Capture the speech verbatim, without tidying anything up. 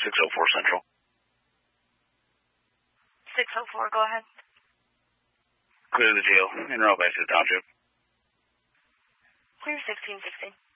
six oh four Central. six oh four, go ahead. Clear the jail. En route back to the township. Clear sixteen sixteen.